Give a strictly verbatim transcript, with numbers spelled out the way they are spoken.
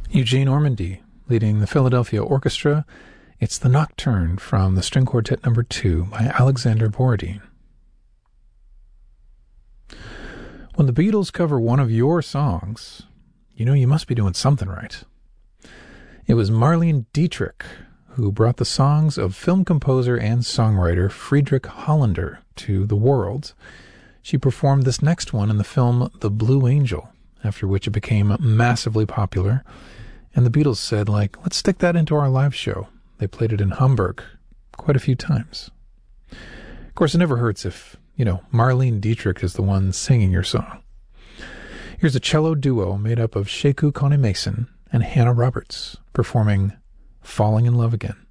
Eugene Ormandy leading the Philadelphia Orchestra. It's the Nocturne from the String Quartet Number Two by Alexander Borodin. When the Beatles cover one of your songs, you know you must be doing something right. It was Marlene Dietrich who brought the songs of film composer and songwriter Friedrich Hollander to the world. She performed this next one in the film The Blue Angel, after which it became massively popular. And the Beatles said, like, let's stick that into our live show. They played it in Hamburg quite a few times. Of course, it never hurts if, you know, Marlene Dietrich is the one singing your song. Here's a cello duo made up of Sheku Kone-Mason and Hannah Roberts performing Falling in Love Again.